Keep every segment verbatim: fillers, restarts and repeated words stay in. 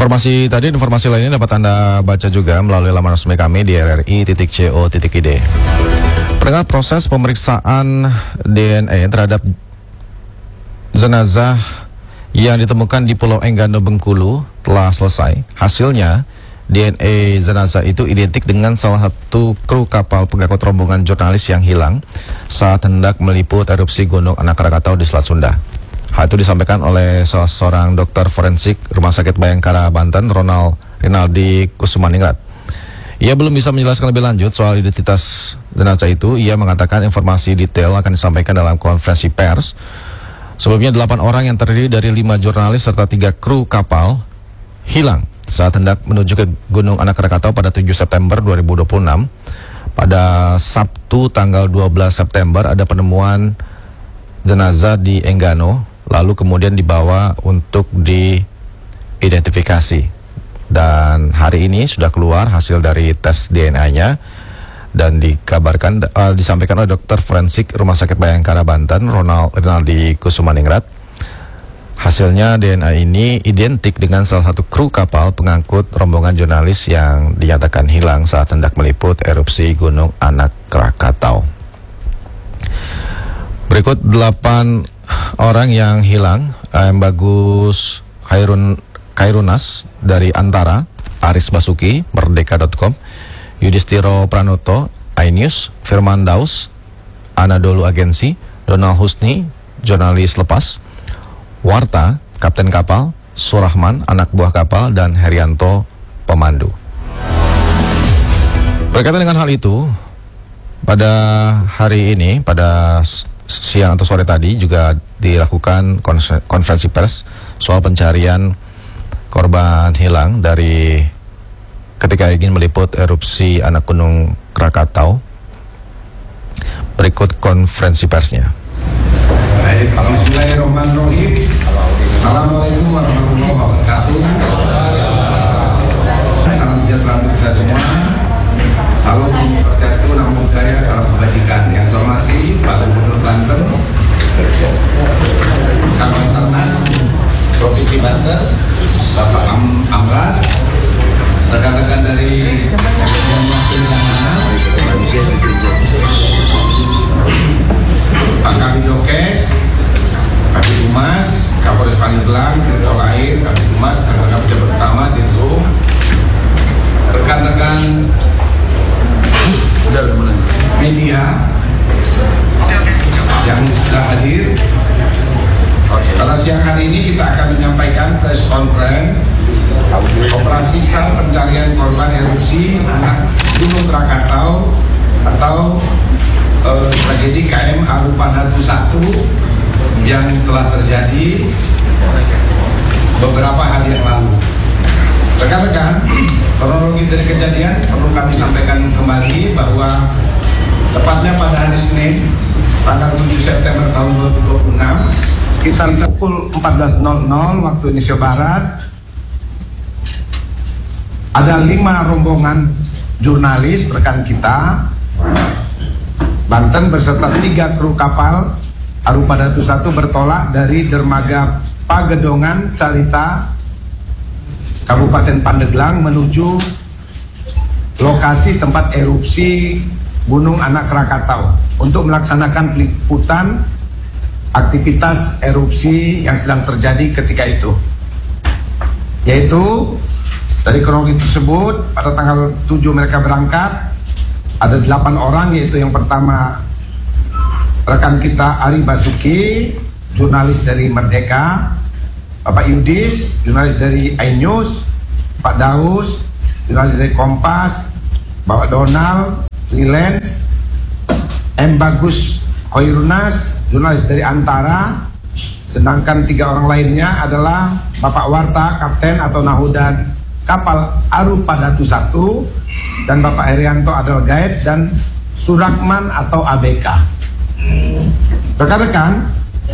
Informasi tadi, informasi lainnya dapat Anda baca juga melalui laman resmi kami di r r i titik co titik i d. Pendengar, proses pemeriksaan D N A terhadap jenazah yang ditemukan di Pulau Enggano, Bengkulu telah selesai. Hasilnya, D N A jenazah itu identik dengan salah satu kru kapal pengangkut rombongan jurnalis yang hilang saat hendak meliput erupsi Gunung Anak Krakatau di Selat Sunda. Hal itu disampaikan oleh salah seorang dokter forensik Rumah Sakit Bayangkara, Banten, Ronald Rinaldi Kusumaningrat. Ia belum bisa menjelaskan lebih lanjut soal identitas jenazah itu. Ia mengatakan informasi detail akan disampaikan dalam konferensi pers. Sebelumnya delapan orang yang terdiri dari lima jurnalis serta tiga kru kapal hilang saat hendak menuju ke Gunung Anak Krakatau pada tujuh September dua ribu dua puluh enam. Pada Sabtu tanggal dua belas September ada penemuan jenazah di Enggano, lalu kemudian dibawa untuk diidentifikasi. Dan hari ini sudah keluar hasil dari tes D N A-nya dan dikabarkan uh, disampaikan oleh dokter forensik Rumah Sakit Bayangkara, Banten, Ronald Rinaldi Kusumaningrat. Hasilnya D N A ini identik dengan salah satu kru kapal pengangkut rombongan jurnalis yang dinyatakan hilang saat hendak meliput erupsi Gunung Anak Krakatau. Berikut delapan orang yang hilang: M. Bagus Khairun, Khairunas dari Antara, Aris Basuki, Merdeka dot com, Yudhistiro Pranoto, iNews, Firman Daus, Anadolu Agensi, Donald Husni, jurnalis lepas, Warta, kapten kapal, Surahman, anak buah kapal, dan Herianto, pemandu. Berkaitan dengan hal itu, pada hari ini, pada siang atau sore tadi juga dilakukan konferensi pers soal pencarian korban hilang dari ketika ingin meliput erupsi anak gunung Krakatau. Berikut konferensi persnya. Baik, bismillahirrahmanirrahim. Assalamualaikum warahmatullahi wabarakatuh. Salam sejahtera untuk kita semua. Salam swastiastu, namo buddhaya, salam kebajikan. Yang saya hormati Pak Gubernur Banten, Kabasarnas Provinsi Banten, Bapak Am Amran, rekan-rekan dari yang masih dan mana, Pak Kabidokes, Kabid Humas, Kapolres Pandeglang, Direktur Air, Kabid Humas, rekan-rekan pejabat utama, Dirgum, rekan-rekan media yang sudah hadir. Pada siang hari ini kita akan menyampaikan press conference operasi sar pencarian korban erupsi anak Gunung Krakatau atau eh, tragedi K M Harupadatu satu yang telah terjadi beberapa hari yang lalu. Rekan-rekan, kronologi dari kejadian perlu kami sampaikan kembali bahwa tepatnya pada hari Senin tanggal tujuh September tahun dua ribu dua puluh enam sekitar pukul empat belas nol nol waktu Indonesia Barat ada lima rombongan jurnalis rekan kita Banten beserta tiga kru kapal Harupadatu satu bertolak dari dermaga Pagedongan Carita Kabupaten Pandeglang menuju lokasi tempat erupsi Gunung Anak Krakatau untuk melaksanakan peliputan aktivitas erupsi yang sedang terjadi ketika itu. Yaitu dari kronologi tersebut pada tanggal tujuh mereka berangkat, ada delapan orang, yaitu yang pertama rekan kita Ari Basuki, jurnalis dari Merdeka, Bapak Yudis, jurnalis dari iNews, Pak Daus, jurnalis dari Kompas, Bapak Donald, Freelance, M. Bagus Khairunnas, jurnalis dari Antara, sedangkan tiga orang lainnya adalah Bapak Warta, kapten atau nahudan kapal Harupadatu satu, dan Bapak Herianto adalah guide, dan Surahman atau A B K. Rekan-rekan,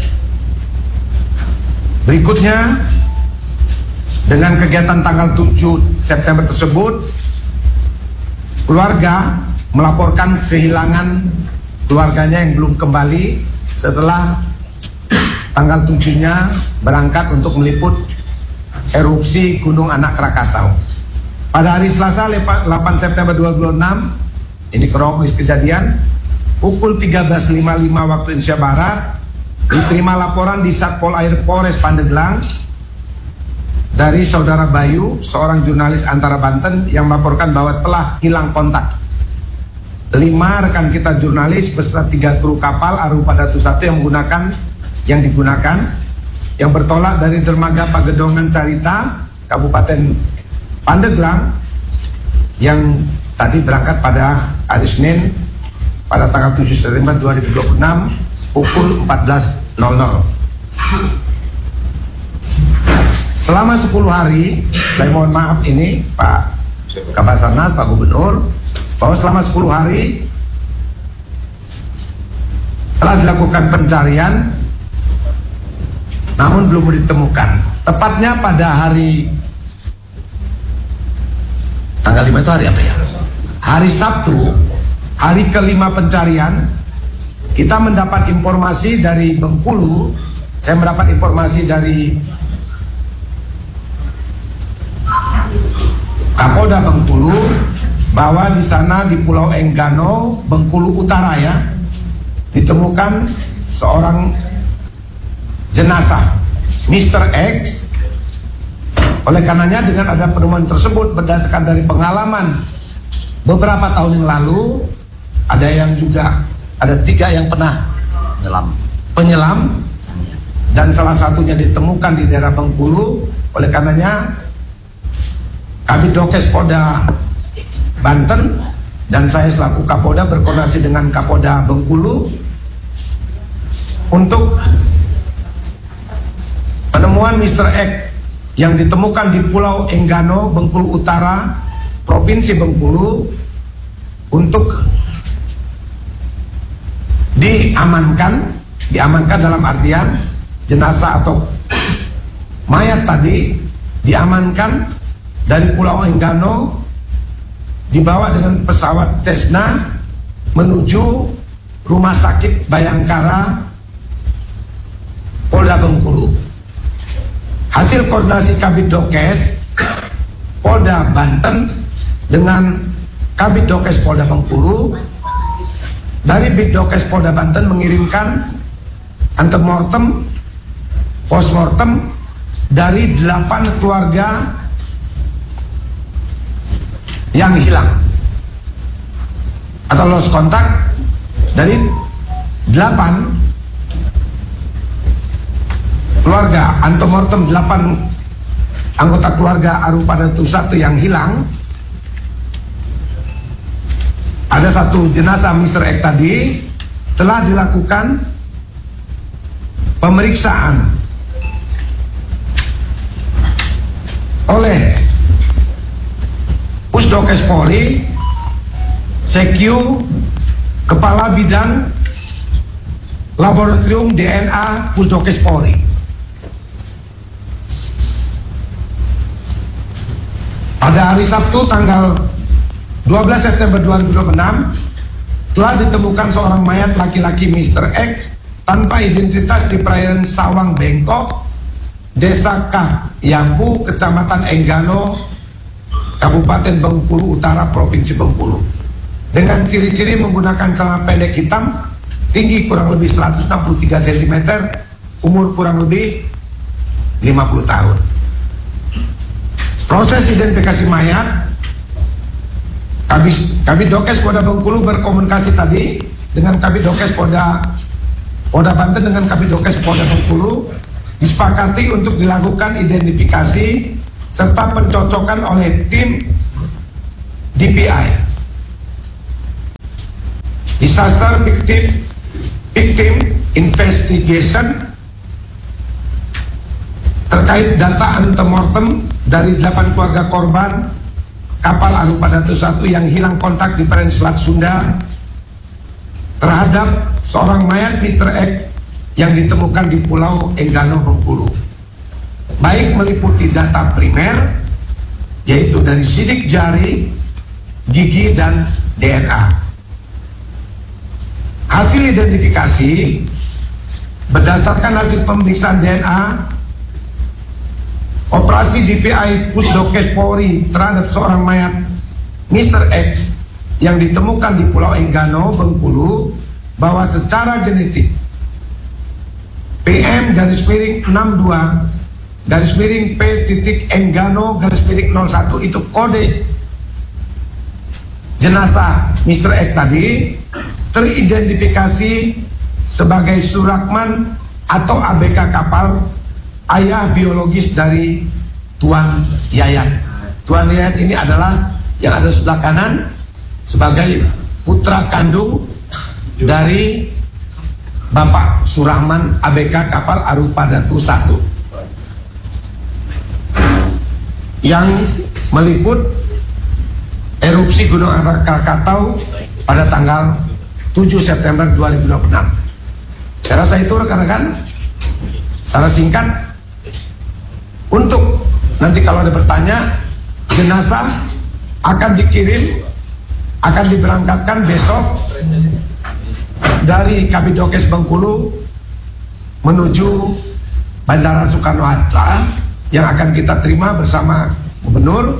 berikutnya, dengan kegiatan tanggal tujuh September tersebut, keluarga melaporkan kehilangan keluarganya yang belum kembali setelah tanggal tujuh-nya berangkat untuk meliput erupsi Gunung Anak Krakatau. Pada hari Selasa delapan September dua ribu enam, ini kronologis kejadian, pukul tiga belas lima puluh lima waktu Indonesia Barat, diterima laporan di Satpol Air Polres Pandeglang dari saudara Bayu, seorang jurnalis Antara Banten yang melaporkan bahwa telah hilang kontak lima rekan kita jurnalis beserta tiga kru kapal Arupada satu yang menggunakan yang digunakan yang bertolak dari dermaga Pagedongan Carita, Kabupaten Pandeglang, yang tadi berangkat pada hari Senin pada tanggal tujuh September dua ribu dua puluh enam pukul empat belas nol nol. Selama sepuluh hari, saya mohon maaf ini Pak Kabasarnas, Pak Gubernur, bahwa selama sepuluh hari telah dilakukan pencarian namun belum ditemukan. Tepatnya pada hari tanggal lima itu hari apa ya? Hari Sabtu, hari kelima pencarian, kita mendapat informasi dari Bengkulu. Saya mendapat informasi dari Kapolda Bengkulu bahwa di sana di Pulau Enggano, Bengkulu Utara ya, ditemukan seorang jenazah mister X. Oleh karenanya dengan ada penemuan tersebut berdasarkan dari pengalaman beberapa tahun yang lalu, ada yang juga ada tiga yang pernah penyelam, penyelam dan salah satunya ditemukan di daerah Bengkulu. Oleh karenanya Kabid Dokes Polda Banten dan saya selaku Kapolda berkoordinasi dengan Kapolda Bengkulu untuk penemuan mister X yang ditemukan di Pulau Enggano, Bengkulu Utara, Provinsi Bengkulu, untuk diamankan, diamankan dalam artian jenazah atau mayat tadi diamankan dari Pulau Enggano, dibawa dengan pesawat Cessna menuju Rumah Sakit Bayangkara Polda Bengkulu. Hasil koordinasi Kabid Dokes Polda Banten dengan Kabid Dokes Polda Bengkulu, dari Bid Dokes Polda Banten mengirimkan antemortem, postmortem dari delapan keluarga yang hilang atau lost kontak. Dari delapan keluarga, antemortem delapan anggota keluarga Arupada satu yang hilang, ada satu jenazah mister X tadi telah dilakukan pemeriksaan oleh Pusdokes Polri, Sekyu, Kepala Bidang Laboratorium D N A Pusdokes Polri. Pada hari Sabtu tanggal dua belas September dua ribu dua puluh enam telah ditemukan seorang mayat laki-laki mister X tanpa identitas di perairan Sawang Bengkok, Desa Kahyampu, Kecamatan Enggano, Kabupaten Bengkulu Utara, Provinsi Bengkulu, dengan ciri-ciri menggunakan celana pendek hitam, tinggi kurang lebih seratus enam puluh tiga sentimeter, umur kurang lebih lima puluh tahun. Proses identifikasi mayat, Kabid Dokes Polda Bengkulu berkomunikasi tadi dengan Kabid Dokes Polda Polda Banten dengan Kabid Dokes Polda Bengkulu, disepakati untuk dilakukan identifikasi serta pencocokan oleh tim D P I, Disaster Victim, Victim Investigation, terkait data antemortem dari delapan keluarga korban kapal Arupada satu yang hilang kontak di perairan Selat Sunda terhadap seorang mayat mister X yang ditemukan di Pulau Enggano, Bengkulu, baik meliputi data primer yaitu dari sidik jari, gigi, dan D N A. Hasil identifikasi berdasarkan hasil pemeriksaan D N A operasi D P I Pusdokes Polri terhadap seorang mayat mister X yang ditemukan di Pulau Enggano, Bengkulu, bahwa secara genetik P M garis miring enam dua garis miring P titik Enggano garis miring nol satu itu kode jenazah mister X tadi teridentifikasi sebagai Surakman atau A B K kapal, ayah biologis dari Tuan Yayat. Tuan Yayat ini adalah yang ada sebelah kanan sebagai putra kandung dari Bapak Surahman A B K kapal Arupadatu satu yang meliput erupsi Gunung Krakatau pada tanggal tujuh September dua ribu dua puluh enam. Saya rasa itu rekan-rekan secara singkat untuk nanti kalau ada bertanya, jenazah akan dikirim, akan diberangkatkan besok dari Kabidokes Bengkulu menuju Bandara Soekarno-Hatta yang akan kita terima bersama Gubernur,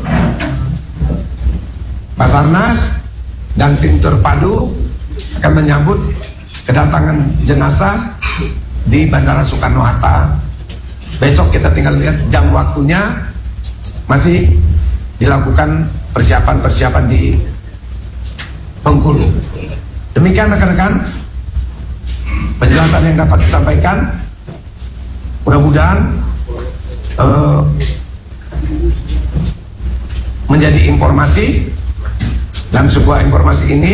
Basarnas, dan tim terpadu akan menyambut kedatangan jenazah di Bandara Soekarno-Hatta. Besok kita tinggal lihat jam waktunya, masih dilakukan persiapan-persiapan di Bengkulu. Demikian rekan-rekan penjelasan yang dapat disampaikan. Mudah-mudahan uh, menjadi informasi, dan sebuah informasi ini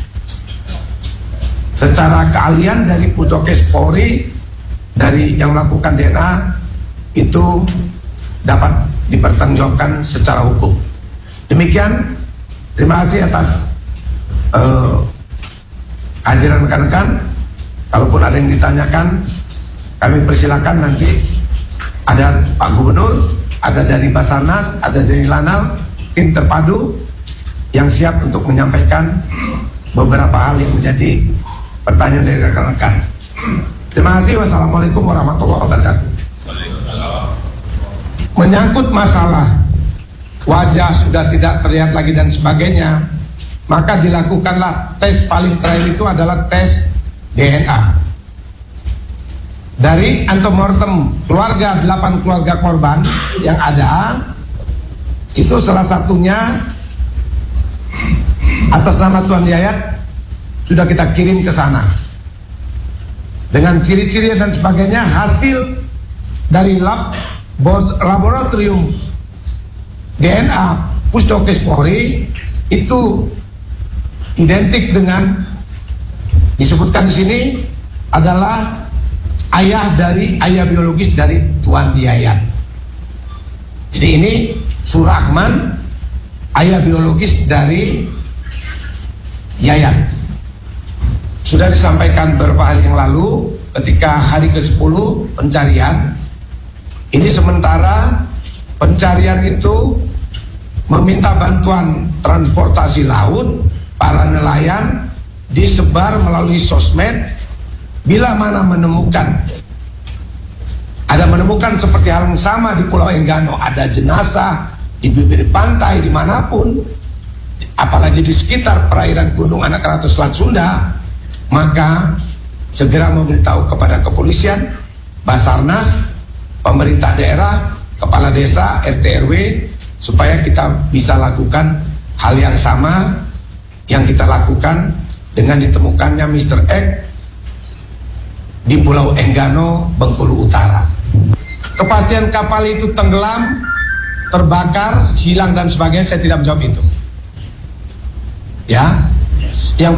secara keahlian dari Pusdokes Polri dari yang melakukan D N A itu dapat dipertanggungjawabkan secara hukum. Demikian, terima kasih atas uh, kehadiran rekan-rekan. Kalaupun ada yang ditanyakan, kami persilakan nanti ada Pak Gubernur, ada dari Basarnas, ada dari Lanal, tim terpadu yang siap untuk menyampaikan beberapa hal yang menjadi pertanyaan dari rekan-rekan. Terima kasih. Wassalamualaikum warahmatullahi wabarakatuh. Menyangkut masalah wajah sudah tidak terlihat lagi dan sebagainya, maka dilakukanlah tes paling terakhir itu adalah tes D N A. Dari antemortem keluarga, delapan keluarga korban yang ada, itu salah satunya atas nama Tuan Yayat sudah kita kirim ke sana dengan ciri-ciri dan sebagainya. Hasil dari lab laboratorium D N A Pusdokes Polri itu identik dengan disebutkan di sini adalah ayah dari ayah biologis dari Tuan Yayat. Jadi ini Surahman, ayah biologis dari Yayat. Sudah disampaikan beberapa hari yang lalu ketika hari ke sepuluh pencarian. Ini sementara pencarian itu meminta bantuan transportasi laut, para nelayan disebar melalui sosmed. Bila mana menemukan, ada menemukan seperti hal yang sama di Pulau Enggano, ada jenazah di bibir pantai dimanapun, apalagi di sekitar perairan Gunung Anak Rakatau Selat Sunda, maka segera memberitahu kepada kepolisian, Basarnas, pemerintah daerah, kepala desa, R T R W, supaya kita bisa lakukan hal yang sama yang kita lakukan dengan ditemukannya mister X di Pulau Enggano, Bengkulu Utara. Kepastian kapal itu tenggelam, terbakar, hilang dan sebagainya, saya tidak menjawab itu. Ya, yang